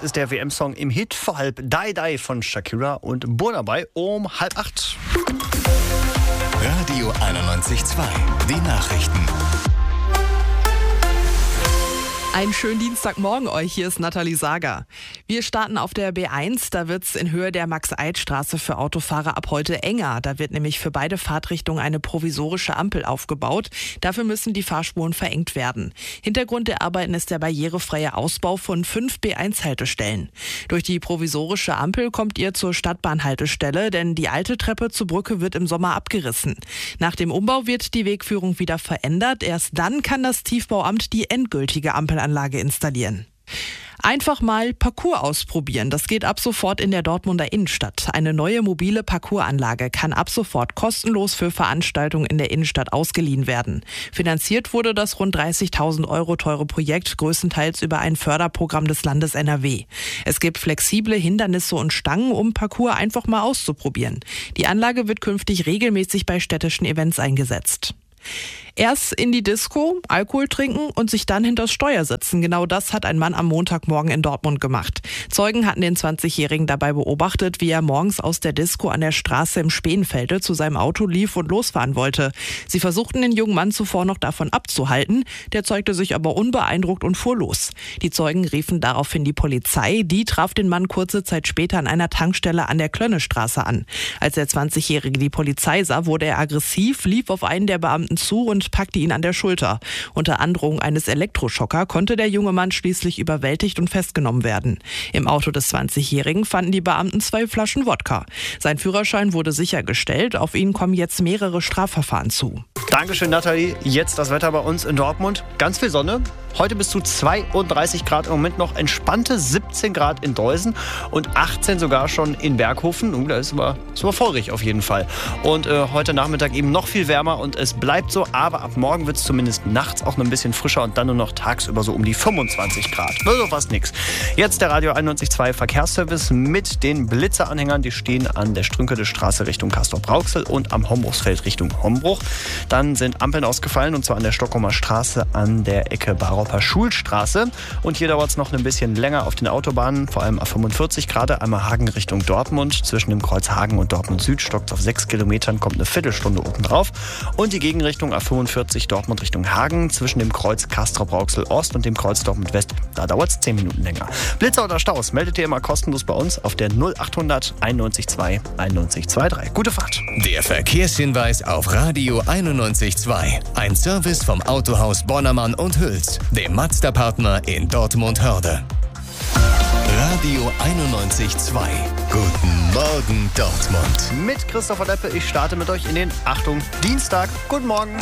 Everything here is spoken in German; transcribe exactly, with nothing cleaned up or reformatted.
ist der W M-Song im Hit vor halb Die Die von Shakira und Burna Boy um halb acht. Radio einundneunzig Komma zwei, die Nachrichten. Einen schönen Dienstagmorgen euch, hier ist Nathalie Sager. Wir starten auf der B eins, da wird's in Höhe der Max-Eid-Straße für Autofahrer ab heute enger. Da wird nämlich für beide Fahrtrichtungen eine provisorische Ampel aufgebaut. Dafür müssen die Fahrspuren verengt werden. Hintergrund der Arbeiten ist der barrierefreie Ausbau von fünf B eins Haltestellen. Durch die provisorische Ampel kommt ihr zur Stadtbahnhaltestelle, denn die alte Treppe zur Brücke wird im Sommer abgerissen. Nach dem Umbau wird die Wegführung wieder verändert. Erst dann kann das Tiefbauamt die endgültige Ampel Anlage installieren. Einfach mal Parkour ausprobieren. Das geht ab sofort in der Dortmunder Innenstadt. Eine neue mobile Parkouranlage kann ab sofort kostenlos für Veranstaltungen in der Innenstadt ausgeliehen werden. Finanziert wurde das rund dreißigtausend Euro teure Projekt größtenteils über ein Förderprogramm des Landes N R W. Es gibt flexible Hindernisse und Stangen, um Parkour einfach mal auszuprobieren. Die Anlage wird künftig regelmäßig bei städtischen Events eingesetzt. Erst in die Disco, Alkohol trinken und sich dann hinters Steuer setzen. Genau das hat ein Mann am Montagmorgen in Dortmund gemacht. Zeugen hatten den zwanzigjährigen dabei beobachtet, wie er morgens aus der Disco an der Straße im Spähenfelde zu seinem Auto lief und losfahren wollte. Sie versuchten den jungen Mann zuvor noch davon abzuhalten. Der zeigte sich aber unbeeindruckt und fuhr los. Die Zeugen riefen daraufhin die Polizei. Die traf den Mann kurze Zeit später an einer Tankstelle an der Klönnestraße an. Als der zwanzigjährige die Polizei sah, wurde er aggressiv, lief auf einen der Beamten zu und packte ihn an der Schulter. Unter Androhung eines Elektroschocker konnte der junge Mann schließlich überwältigt und festgenommen werden. Im Auto des zwanzigjährigen fanden die Beamten zwei Flaschen Wodka. Sein Führerschein wurde sichergestellt. Auf ihn kommen jetzt mehrere Strafverfahren zu. Dankeschön, Nathalie. Jetzt das Wetter bei uns in Dortmund. Ganz viel Sonne. Heute bis zu zweiunddreißig Grad, im Moment noch entspannte siebzehn Grad in Deusen und achtzehn sogar schon in Berghofen. Uh, da ist aber, ist aber feurig auf jeden Fall. Und äh, heute Nachmittag eben noch viel wärmer und es bleibt so, aber ab morgen wird es zumindest nachts auch noch ein bisschen frischer und dann nur noch tagsüber so um die fünfundzwanzig Grad. Also fast nix. Jetzt der Radio einundneunzig Komma zwei Verkehrsservice mit den Blitzeranhängern. Die stehen an der Strünkede Straße Richtung Castrop-Rauxel und am Hombruchsfeld Richtung Hombruch. Dann sind Ampeln ausgefallen und zwar an der Stockholmer Straße an der Ecke Baroper Schulstraße. Und hier dauert es noch ein bisschen länger auf den Autobahnen, vor allem A fünfundvierzig gerade, einmal Hagen Richtung Dortmund. Zwischen dem Kreuz Hagen und Dortmund Süd stockt es auf sechs Kilometern, kommt eine Viertelstunde oben drauf. Und die Gegenrichtung A fünfundvierzig Dortmund Richtung Hagen zwischen dem Kreuz Castrop-Rauxel Ost und dem Kreuz Dortmund West, da dauert es zehn Minuten länger. Blitzer oder Staus meldet ihr immer kostenlos bei uns auf der null achthundert einundneunzig zwei einundneunzig drei. Gute Fahrt. Der Verkehrshinweis auf Radio einundneunzig Komma zwei. Ein Service vom Autohaus Bonnermann und Hüls, dem Mazda-Partner in Dortmund-Hörde. Radio einundneunzig Komma zwei. Guten Morgen, Dortmund. Mit Christopher Leppe, ich starte mit euch in den, Achtung, Dienstag. Guten Morgen.